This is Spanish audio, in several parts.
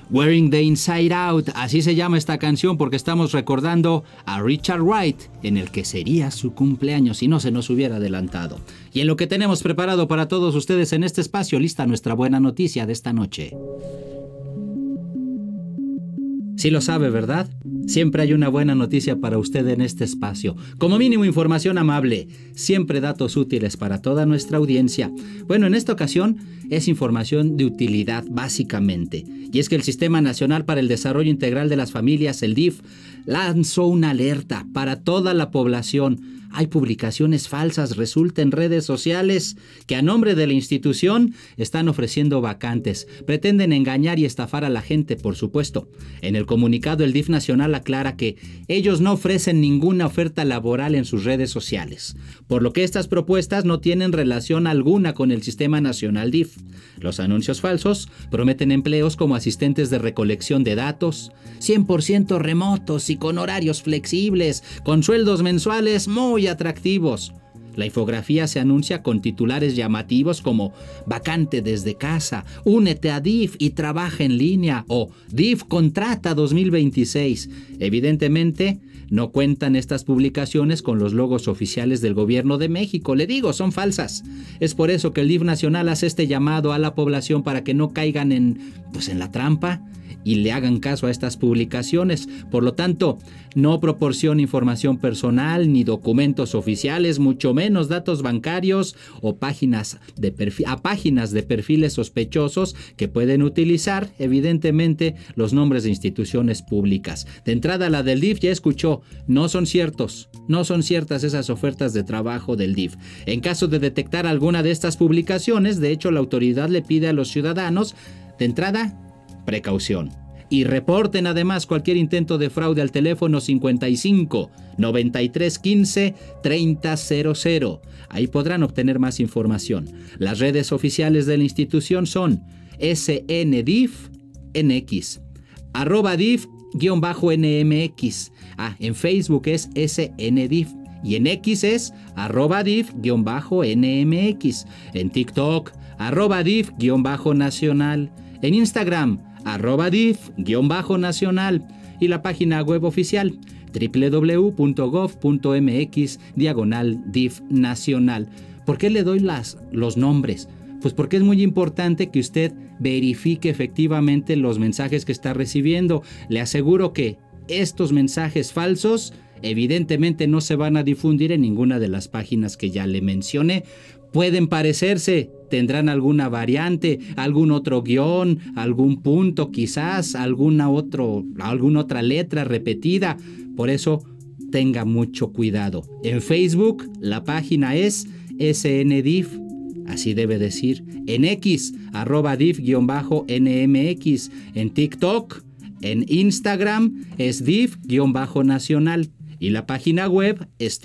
Wearing the Inside Out, así se llama esta canción porque estamos recordando a Richard Wright, en el que sería su cumpleaños si no se nos hubiera adelantado. Y en lo que tenemos preparado para todos ustedes en este espacio, lista nuestra buena noticia de esta noche. Sí lo sabe, ¿verdad? Siempre hay una buena noticia para usted en este espacio. Como mínimo información amable, siempre datos útiles para toda nuestra audiencia. Bueno, en esta ocasión es información de utilidad básicamente. Y es que el Sistema Nacional para el Desarrollo Integral de las Familias, el DIF, lanzó una alerta para toda la población. Hay publicaciones falsas, resulta, en redes sociales que a nombre de la institución están ofreciendo vacantes. Pretenden engañar y estafar a la gente, por supuesto. En el comunicado, el DIF nacional aclara que ellos no ofrecen ninguna oferta laboral en sus redes sociales, por lo que estas propuestas no tienen relación alguna con el Sistema Nacional DIF. Los anuncios falsos prometen empleos como asistentes de recolección de datos, 100% remotos y con horarios flexibles, con sueldos mensuales muy atractivos. La infografía se anuncia con titulares llamativos como vacante desde casa, únete a DIF y trabaja en línea o DIF contrata 2026. Evidentemente, no cuentan estas publicaciones con los logos oficiales del gobierno de México. Le digo, son falsas. Es por eso que el DIF nacional hace este llamado a la población para que no caigan en la trampa y le hagan caso a estas publicaciones. Por lo tanto, no proporcione información personal ni documentos oficiales, mucho menos datos bancarios o páginas de perfiles sospechosos que pueden utilizar, evidentemente, los nombres de instituciones públicas. De entrada, la del DIF ya escuchó, no son ciertas esas ofertas de trabajo del DIF. En caso de detectar alguna de estas publicaciones, de hecho, la autoridad le pide a los ciudadanos, de entrada, precaución. Y reporten además cualquier intento de fraude al teléfono 55 93 15 30 00. Ahí podrán obtener más información. Las redes oficiales de la institución son SNDIF NX, @DIF_NMX. En Facebook es SNDIF. Y en X es @DIF_NMX. En TikTok, @DIF_nacional. En Instagram, @DIF_nacional. Y la página web oficial, www.gov.mx/DIF nacional. ¿Por qué le doy los nombres? Pues porque es muy importante que usted verifique efectivamente los mensajes que está recibiendo. Le aseguro que estos mensajes falsos evidentemente no se van a difundir en ninguna de las páginas que ya le mencioné. Pueden parecerse, tendrán alguna variante, algún otro guión, algún punto quizás, alguna otra letra repetida. Por eso, tenga mucho cuidado. En Facebook, la página es SNDIF, así debe decir. En X, @DIF_NMX. En TikTok, en Instagram, es DIF_nacional. Y la página web es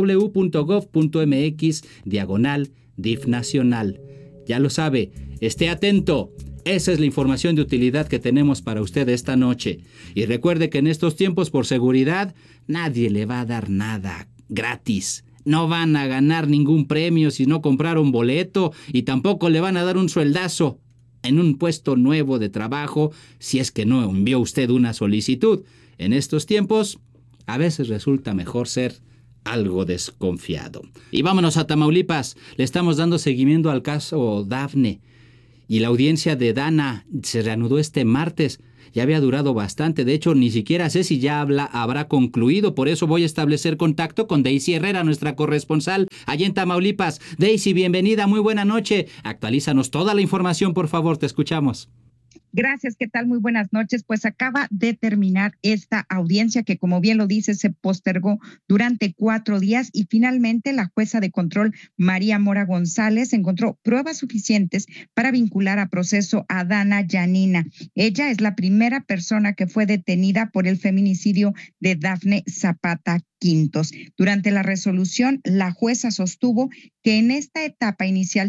www.gov.mx/DIF nacional. Ya lo sabe, esté atento. Esa es la información de utilidad que tenemos para usted esta noche. Y recuerde que en estos tiempos, por seguridad, nadie le va a dar nada gratis. No van a ganar ningún premio si no compraron boleto y tampoco le van a dar un sueldazo en un puesto nuevo de trabajo si es que no envió usted una solicitud. En estos tiempos, a veces resulta mejor ser algo desconfiado. Y vámonos a Tamaulipas. Le estamos dando seguimiento al caso Dafne. Y la audiencia de Dana se reanudó este martes. Ya había durado bastante. De hecho, ni siquiera sé si ya habrá concluido. Por eso voy a establecer contacto con Daisy Herrera, nuestra corresponsal allá en Tamaulipas. Daisy, bienvenida. Muy buena noche. Actualízanos toda la información, por favor. Te escuchamos. Gracias, ¿qué tal? Muy buenas noches. Pues acaba de terminar esta audiencia que, como bien lo dice, se postergó durante 4 días y finalmente la jueza de control María Mora González encontró pruebas suficientes para vincular a proceso a Dana Yanina. Ella es la primera persona que fue detenida por el feminicidio de Dafne Zapata Quintos. Durante la resolución, la jueza sostuvo que en esta etapa inicial